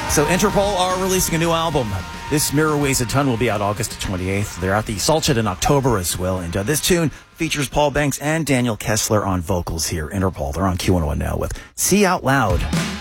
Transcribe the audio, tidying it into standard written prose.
So Interpol are releasing a new album. This Mirror Weighs a Ton will be out August 28th. They're at the Saltshed in October as well. And this tune features Paul Banks and Daniel Kessler on vocals here. Interpol, they're on Q101 now with See Out Loud.